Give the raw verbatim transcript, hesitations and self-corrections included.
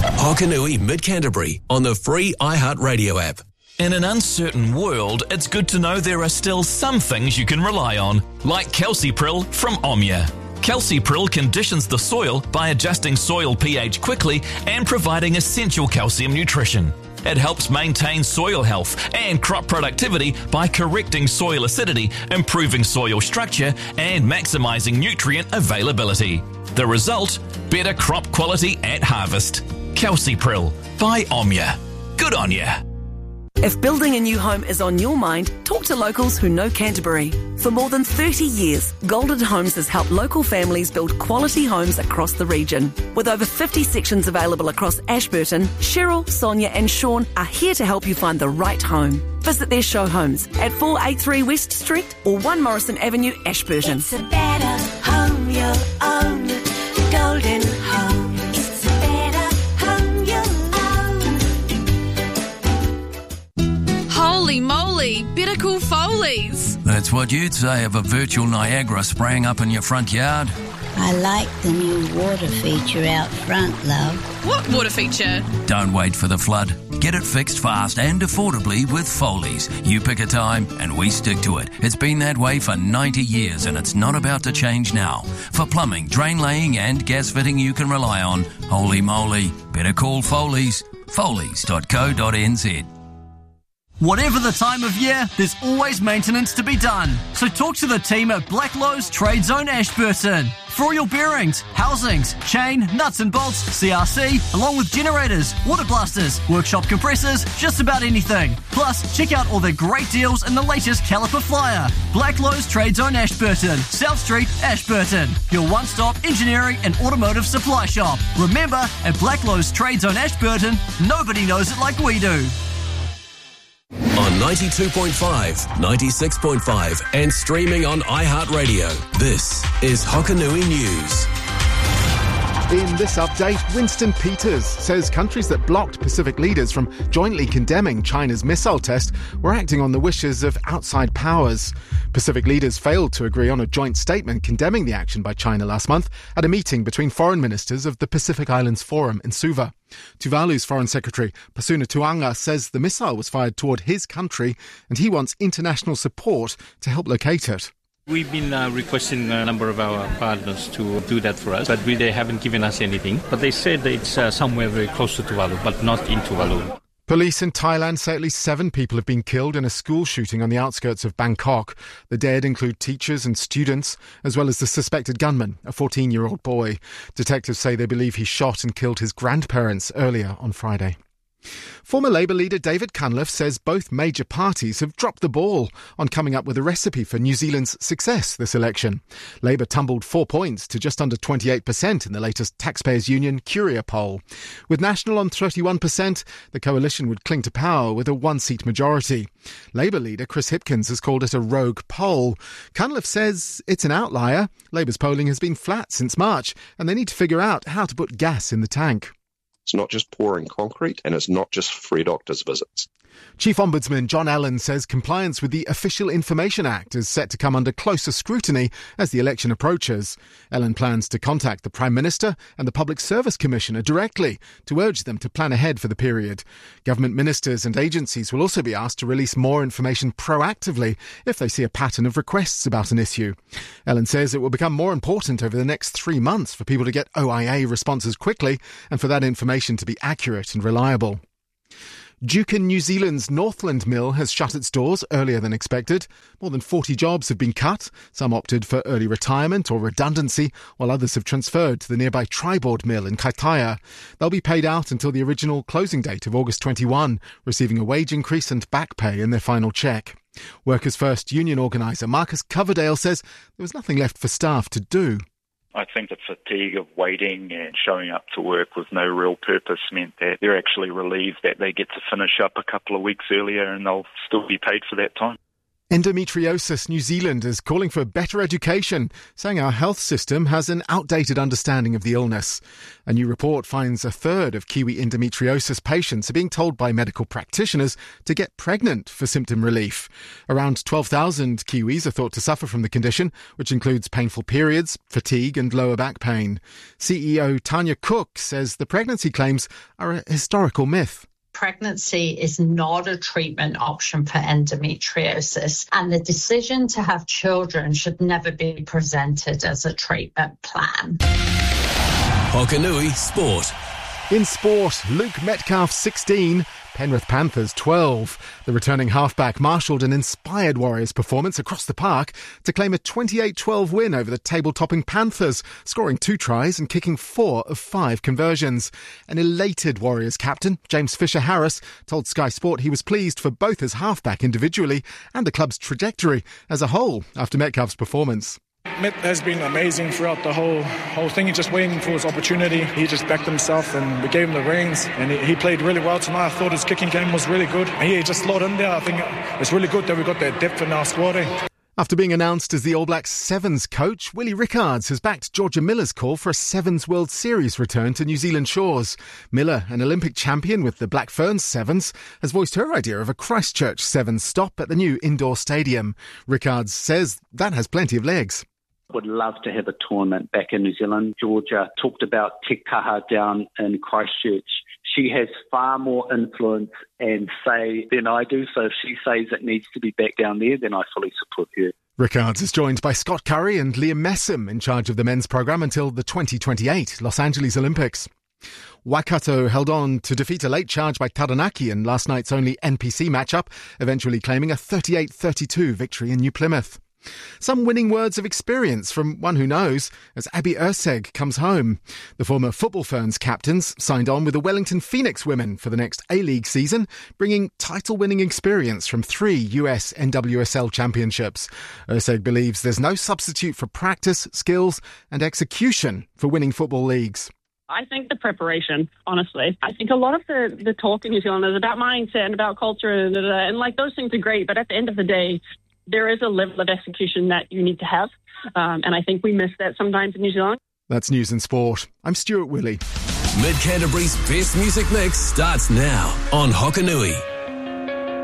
Hokanui Mid-Canterbury on the free iHeartRadio app. In an uncertain world, it's good to know there are still some things you can rely on, like Calcipril from Omnia. Calcipril conditions the soil by adjusting soil pH quickly and providing essential calcium nutrition. It helps maintain soil health and crop productivity by correcting soil acidity, improving soil structure, and maximising nutrient availability. The result? Better crop quality at harvest. Calcipril by Omnia. Good on ya. If building a new home is on your mind, talk to locals who know Canterbury. For more than thirty years, Golden Homes has helped local families build quality homes across the region. With over fifty sections available across Ashburton, Cheryl, Sonia and Sean are here to help you find the right home. Visit their show homes at four eighty-three West Street or one Morrison Avenue, Ashburton. It's a better home you'll own. Golden Homes. It's a better home you'll own. Holy moly, better call Foley's. That's what you'd say of a virtual Niagara spraying up in your front yard. I like the new water feature out front, love. What water feature? Don't wait for the flood. Get it fixed fast and affordably with Foley's. You pick a time and we stick to it. It's been that way for ninety years and it's not about to change now. For plumbing, drain laying and gas fitting you can rely on, holy moly, better call Foley's. Foley's dot co dot n z. Whatever the time of year, there's always maintenance to be done. So talk to the team at Blacklowe's Trade Zone Ashburton. For all your bearings, housings, chain, nuts and bolts, C R C, along with generators, water blasters, workshop compressors, just about anything. Plus, check out all the great deals in the latest caliper flyer. Blacklowe's Trade Zone Ashburton, South Street, Ashburton. Your one-stop engineering and automotive supply shop. Remember, at Blacklowe's Trade Zone Ashburton, nobody knows it like we do. On ninety-two point five, ninety-six point five and streaming on iHeartRadio. This is Hokanui News. In this update, Winston Peters says countries that blocked Pacific leaders from jointly condemning China's missile test were acting on the wishes of outside powers. Pacific leaders failed to agree on a joint statement condemning the action by China last month at a meeting between foreign ministers of the Pacific Islands Forum in Suva. Tuvalu's Foreign Secretary Pasuna Tuanga says the missile was fired toward his country and he wants international support to help locate it. We've been uh, requesting a number of our partners to do that for us, but we, they haven't given us anything. But they said that it's uh, somewhere very close to Tuvalu, but not in Tuvalu. Police in Thailand say at least seven people have been killed in a school shooting on the outskirts of Bangkok. The dead include teachers and students, as well as the suspected gunman, a fourteen-year-old boy. Detectives say they believe he shot and killed his grandparents earlier on Friday. Former Labour leader David Cunliffe says both major parties have dropped the ball on coming up with a recipe for New Zealand's success this election. Labour tumbled four points to just under twenty-eight percent in the latest Taxpayers Union Curia poll. With National on thirty-one percent, the coalition would cling to power with a one-seat majority. Labour leader Chris Hipkins has called it a rogue poll. Cunliffe says it's an outlier. Labour's polling has been flat since March, and they need to figure out how to put gas in the tank. It's not just pouring concrete, and it's not just free doctors' visits. Chief Ombudsman John Allen says compliance with the Official Information Act is set to come under closer scrutiny as the election approaches. Allen plans to contact the Prime Minister and the Public Service Commissioner directly to urge them to plan ahead for the period. Government ministers and agencies will also be asked to release more information proactively if they see a pattern of requests about an issue. Allen says it will become more important over the next three months for people to get O I A responses quickly and for that information to be accurate and reliable. Dukin New Zealand's Northland Mill has shut its doors earlier than expected. More than forty jobs have been cut. Some opted for early retirement or redundancy, while others have transferred to the nearby Triboard Mill in Kaitaia. They'll be paid out until the original closing date of August twenty-first, receiving a wage increase and back pay in their final cheque. Workers' First union organiser Marcus Coverdale says there was nothing left for staff to do. I think the fatigue of waiting and showing up to work with no real purpose meant that they're actually relieved that they get to finish up a couple of weeks earlier and they'll still be paid for that time. Endometriosis New Zealand is calling for better education, saying our health system has an outdated understanding of the illness. A new report finds a third of Kiwi endometriosis patients are being told by medical practitioners to get pregnant for symptom relief. Around twelve thousand Kiwis are thought to suffer from the condition, which includes painful periods, fatigue and lower back pain. C E O Tanya Cook says the pregnancy claims are a historical myth. Pregnancy is not a treatment option for endometriosis, and the decision to have children should never be presented as a treatment plan. Hokanui Sport. In sport, Luke Metcalf sixteen, Penrith Panthers twelve. The returning halfback marshalled an inspired Warriors performance across the park to claim a twenty-eight twelve win over the table-topping Panthers, scoring two tries and kicking four of five conversions. An elated Warriors captain, James Fisher-Harris, told Sky Sport he was pleased for both his halfback individually and the club's trajectory as a whole after Metcalf's performance. Met has been amazing throughout the whole whole thing. He's just waiting for his opportunity. He just backed himself and we gave him the reins, and he, he played really well tonight. I thought his kicking game was really good. He just slotted in there. I think it's really good that we got that depth in our squad. Eh? After being announced as the All Blacks Sevens coach, Willie Rickards has backed Georgia Miller's call for a Sevens World Series return to New Zealand shores. Miller, an Olympic champion with the Black Ferns Sevens, has voiced her idea of a Christchurch Sevens stop at the new indoor stadium. Rickards says that has plenty of legs. Would love to have a tournament back in New Zealand. Georgia talked about Te Kaha down in Christchurch. She has far more influence and say than I do, so if she says it needs to be back down there, then I fully support her. Rickards is joined by Scott Curry and Liam Messam in charge of the men's programme until the twenty twenty-eight Los Angeles Olympics. Waikato held on to defeat a late charge by Taranaki in last night's only N P C matchup, eventually claiming a thirty-eight thirty-two victory in New Plymouth. Some winning words of experience from one who knows as Abby Urseg comes home. The former Football Ferns captains signed on with the Wellington Phoenix women for the next A-League season, bringing title-winning experience from three U S N W S L championships. Urseg believes there's no substitute for practice, skills and execution for winning football leagues. I think the preparation, honestly. I think a lot of the, the talk in New Zealand is about mindset and about culture and, and like those things are great, but at the end of the day, there is a level of execution that you need to have, um, and I think we miss that sometimes in New Zealand. That's News and Sport. I'm Stuart Willey. Mid Canterbury's best music mix starts now on Hokanui.